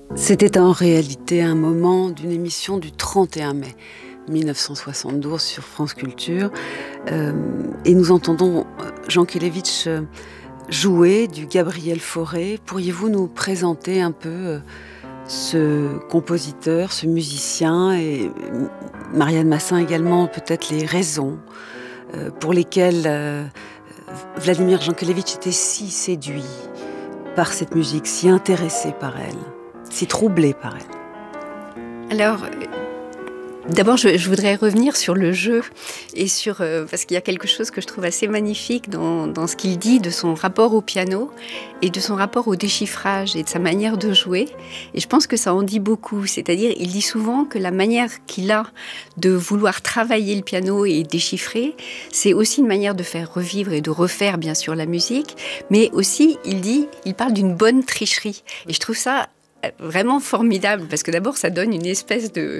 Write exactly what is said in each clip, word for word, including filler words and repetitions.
C'était en réalité un moment d'une émission du trente et un mai mille neuf cent soixante-douze sur France Culture. Euh, et nous entendons Jean Kelevitch jouer du Gabriel Fauré. Pourriez-vous nous présenter un peu euh, ce compositeur, ce musicien, et Marianne Massin également, peut-être les raisons euh, pour lesquelles euh, Vladimir Jankélévitch était si séduit par cette musique, si intéressé par elle, si troublé par elle? Alors, d'abord, je, je voudrais revenir sur le jeu, et sur, euh, parce qu'il y a quelque chose que je trouve assez magnifique dans, dans ce qu'il dit de son rapport au piano et de son rapport au déchiffrage et de sa manière de jouer. Et je pense que ça en dit beaucoup. C'est-à-dire, il dit souvent que la manière qu'il a de vouloir travailler le piano et déchiffrer, c'est aussi une manière de faire revivre et de refaire, bien sûr, la musique. Mais aussi, il dit, il parle d'une bonne tricherie. Et je trouve ça vraiment formidable, parce que d'abord ça donne une espèce de,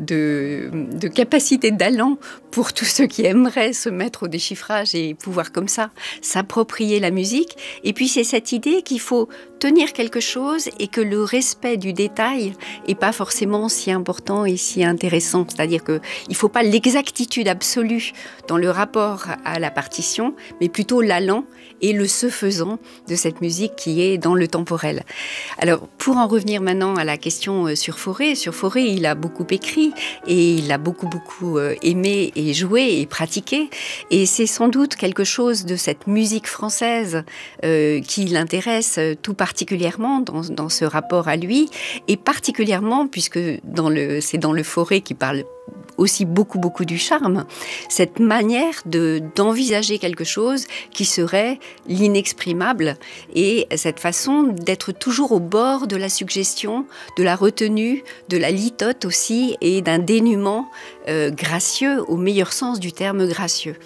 de, de capacité d'allant pour tous ceux qui aimeraient se mettre au déchiffrage et pouvoir comme ça s'approprier la musique. Et puis c'est cette idée qu'il faut tenir quelque chose et que le respect du détail n'est pas forcément si important et si intéressant. C'est-à-dire qu'il ne faut pas l'exactitude absolue dans le rapport à la partition, mais plutôt l'allant et le se faisant de cette musique qui est dans le temporel. Alors, pour en revenir maintenant à la question sur Fauré, sur Fauré, il a beaucoup écrit et il a beaucoup, beaucoup aimé et joué et pratiqué. Et c'est sans doute quelque chose de cette musique française euh, qui l'intéresse tout particulièrement dans, dans ce rapport à lui, et particulièrement, puisque dans le, c'est dans le Fauré qui parle aussi beaucoup, beaucoup du charme, cette manière de, d'envisager quelque chose qui serait l'inexprimable, et cette façon d'être toujours au bord de la suggestion, de la retenue, de la litote aussi, et d'un dénuement euh, gracieux, au meilleur sens du terme gracieux.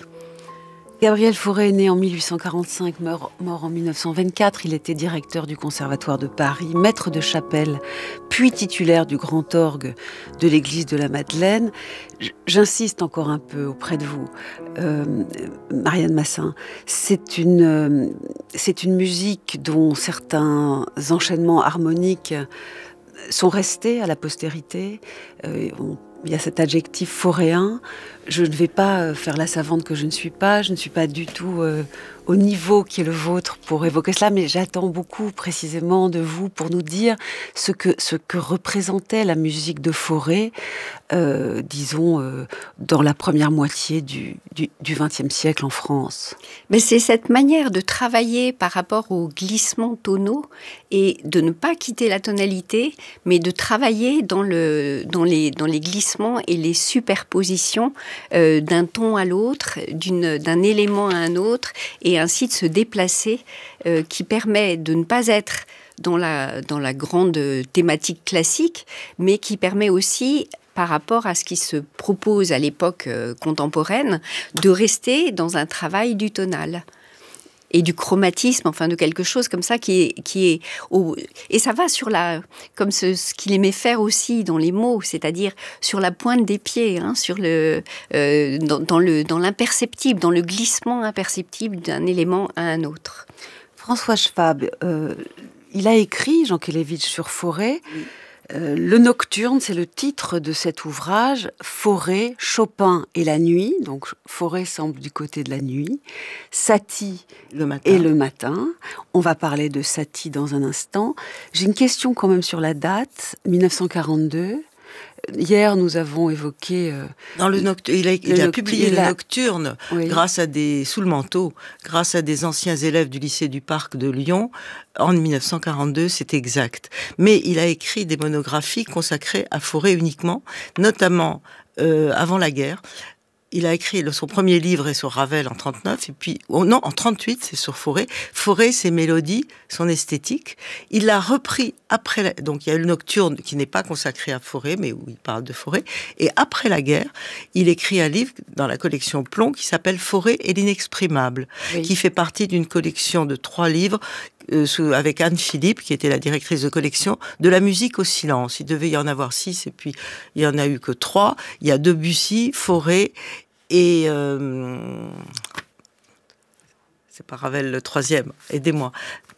Gabriel Fauré est né en mille huit cent quarante-cinq, mort, mort en mille neuf cent vingt-quatre. Il était directeur du Conservatoire de Paris, maître de chapelle, puis titulaire du grand orgue de l'église de la Madeleine. J'insiste encore un peu auprès de vous, euh, Marianne Massin. C'est une, euh, c'est une musique dont certains enchaînements harmoniques sont restés à la postérité. Euh, on Il y a cet adjectif fauréen. Je ne vais pas faire la savante que je ne suis pas. Je ne suis pas du tout euh, au niveau qui est le vôtre pour évoquer cela, mais j'attends beaucoup précisément de vous pour nous dire ce que, ce que représentait la musique de Fauré, euh, disons, euh, dans la première moitié du, du, du vingtième siècle en France. Mais c'est cette manière de travailler par rapport aux glissements tonaux et de ne pas quitter la tonalité, mais de travailler dans, le, dans, les, dans les glissements et les superpositions euh, d'un ton à l'autre, d'une, d'un élément à un autre, et ainsi de se déplacer, euh, qui permet de ne pas être dans la, dans la grande thématique classique, mais qui permet aussi, par rapport à ce qui se propose à l'époque euh, contemporaine, de rester dans un travail du tonal et du chromatisme, enfin de quelque chose comme ça qui est, qui est au, et ça va sur la, comme ce, ce qu'il aimait faire aussi dans les mots, c'est-à-dire sur la pointe des pieds, hein, sur le, euh, dans, dans le, dans l'imperceptible, dans le glissement imperceptible d'un élément à un autre. François Schwab, euh, il a écrit, Jean Kelevitch, sur Fauré. Euh, le Nocturne, c'est le titre de cet ouvrage. Fauré, Chopin et la nuit. Donc Fauré semble du côté de la nuit. Satie le matin. Et le matin. On va parler de Satie dans un instant. J'ai une question quand même sur la date, dix-neuf cent quarante-deux. Hier, nous avons évoqué... Euh, Dans le noctu- il a, il le a noctu- publié il le a... Nocturne oui. grâce à des, sous le manteau, grâce à des anciens élèves du lycée du Parc de Lyon en dix-neuf cent quarante-deux, c'est exact. Mais il a écrit des monographies consacrées à Fauré uniquement, notamment euh, avant la guerre. Il a écrit son premier livre est sur Ravel en trente-neuf, et puis, oh non, en trente-huit, c'est sur Fauré. Fauré, ses mélodies, son esthétique. Il l'a repris après, la, donc il y a le Nocturne qui n'est pas consacré à Fauré, mais où il parle de Fauré. Et après la guerre, il écrit un livre dans la collection Plomb qui s'appelle Fauré et l'inexprimable, oui. qui fait partie d'une collection de trois livres euh, avec Anne Philippe, qui était la directrice de collection, de la musique au silence. Il devait y en avoir six, et puis il y en a eu que trois. Il y a Debussy, Fauré, et euh, c'est pas Ravel le troisième, aidez-moi.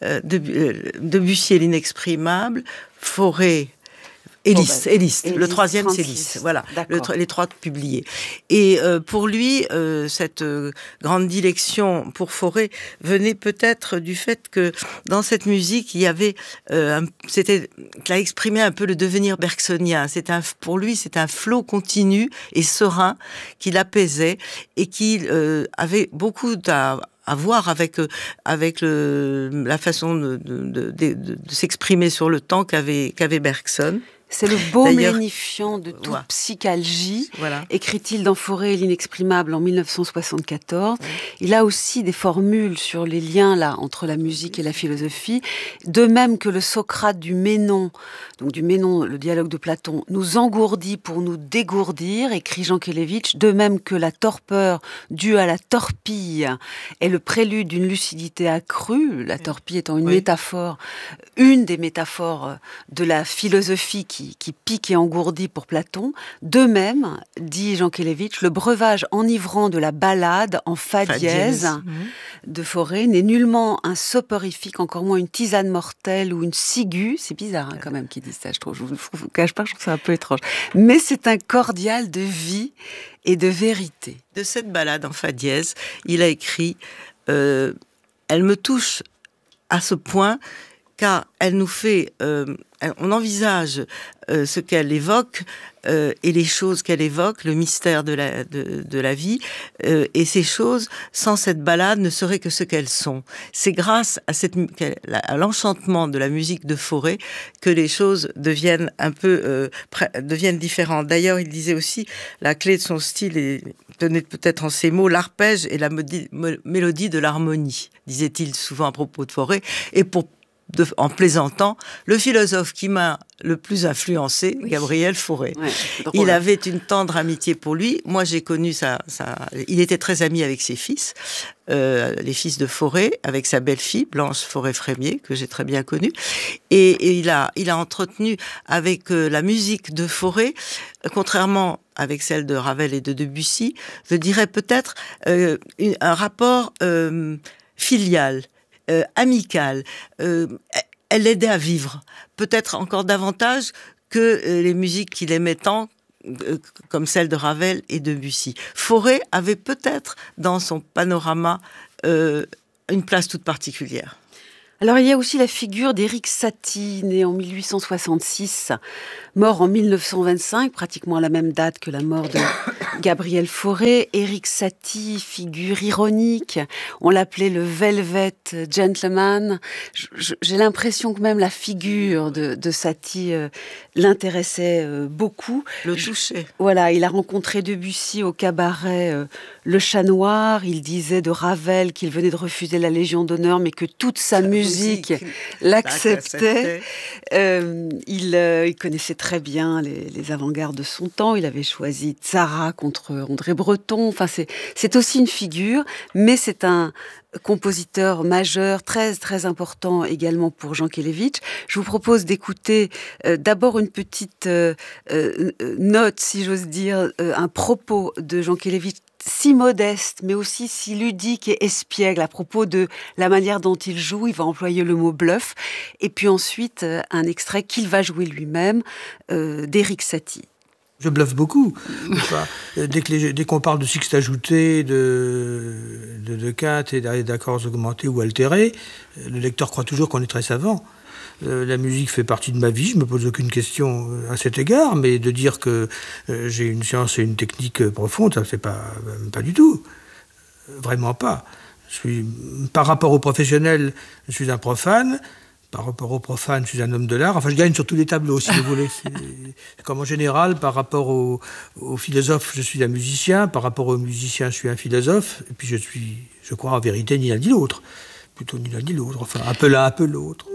euh, Debussy et l'inexprimable, Fauré, et Liszt, et Liszt. Le troisième, c'est Liszt. Voilà, le, les trois publiés. Et euh, pour lui, euh, cette euh, grande dilection pour Fauré venait peut-être du fait que dans cette musique, il y avait, euh, un, c'était, qu'il a exprimé un peu le devenir bergsonien. C'est un, pour lui, c'est un flot continu et serein qui l'apaisait et qui euh, avait beaucoup à à voir avec avec le, la façon de, de, de, de, de s'exprimer sur le temps qu'avait qu'avait Bergson. C'est le baume lénifiant de toute ouais. psychalgie, voilà. écrit-il dans Fauré et l'inexprimable en dix-neuf cent soixante-quatorze. Ouais. Il a aussi des formules sur les liens là entre la musique et la philosophie, de même que le Socrate du Ménon, donc du Ménon, le dialogue de Platon, nous engourdit pour nous dégourdir, écrit Jankélévitch, de même que la torpeur due à la torpille est le prélude d'une lucidité accrue, la torpille étant une oui. métaphore, une des métaphores de la philosophie qui Qui, qui pique et engourdit pour Platon. De même, dit Jankélévitch, le breuvage enivrant de la ballade en fa, fa dièse, dièse. Mmh. de Fauré n'est nullement un soporifique, encore moins une tisane mortelle ou une ciguë. C'est bizarre hein, quand même qu'ils disent ça, je trouve. Je vous, je vous cache pas, je trouve ça un peu étrange. Mais c'est un cordial de vie et de vérité. De cette ballade en fa dièse, il a écrit euh, « Elle me touche à ce point car elle nous fait... Euh, on envisage euh, ce qu'elle évoque euh, et les choses qu'elle évoque, le mystère de la, de, de la vie, euh, et ces choses, sans cette ballade, ne seraient que ce qu'elles sont. C'est grâce à, cette, à l'enchantement de la musique de Fauré que les choses deviennent un peu euh, deviennent différentes. D'ailleurs, il disait aussi, la clé de son style est, tenait peut-être en ces mots, l'arpège et la modi, mélodie de l'harmonie, disait-il souvent à propos de Fauré, et pour De, en plaisantant, le philosophe qui m'a le plus influencé, oui. Gabriel Fauré. Ouais, il avait une tendre amitié pour lui. Moi, j'ai connu sa... sa... Il était très ami avec ses fils, euh, les fils de Fauré, avec sa belle-fille, Blanche Fauré-Frémier, que j'ai très bien connue. Et, et il, a, il a entretenu avec euh, la musique de Fauré, euh, contrairement avec celle de Ravel et de Debussy, je dirais peut-être euh, une, un rapport euh, filial. Euh, amicale, euh, elle l'aidait à vivre, peut-être encore davantage que euh, les musiques qu'il aimait tant, euh, comme celle de Ravel et de Debussy. Fauré avait peut-être dans son panorama euh, une place toute particulière. Alors il y a aussi la figure d'Éric Satie, né en mille huit cent soixante-six, mort en mille neuf cent vingt-cinq, pratiquement à la même date que la mort de Gabriel Fauré. Éric Satie, figure ironique, on l'appelait le Velvet Gentleman. J'ai l'impression que même la figure de, de Satie euh, l'intéressait euh, beaucoup. Le touchait. Voilà, il a rencontré Debussy au cabaret euh, Le Chat Noir. Il disait de Ravel qu'il venait de refuser la Légion d'honneur, mais que toute sa musique musique l'acceptait. Euh, il, euh, il connaissait très bien les, les avant-gardes de son temps. Il avait choisi Tzara contre André Breton. Enfin, c'est, c'est aussi une figure, mais c'est un compositeur majeur, très très important également pour Jankélévitch. Je vous propose d'écouter euh, d'abord une petite euh, euh, note, si j'ose dire, euh, un propos de Jankélévitch si modeste, mais aussi si ludique et espiègle à propos de la manière dont il joue. Il va employer le mot bluff. Et puis ensuite, euh, un extrait qu'il va jouer lui-même euh, d'Éric Satie. Je bluffe beaucoup. Enfin, dès, que les, dès qu'on parle de sixte ajouté, de, de, de quinte et d'accords augmentés ou altérés, le lecteur croit toujours qu'on est très savant. Euh, la musique fait partie de ma vie, je ne me pose aucune question à cet égard, mais de dire que euh, j'ai une science et une technique profonde, ça c'est pas, pas du tout. Vraiment pas. Je suis, par rapport aux professionnels, je suis un profane. Par rapport aux profanes, je suis un homme de l'art. Enfin, je gagne sur tous les tableaux, si vous voulez. C'est, comme en général, par rapport aux, aux philosophes, je suis un musicien. Par rapport aux musiciens, je suis un philosophe. Et puis, je suis, je crois, en vérité, ni l'un ni l'autre. Plutôt ni l'un ni l'autre. Enfin, un peu l'un, un peu l'autre.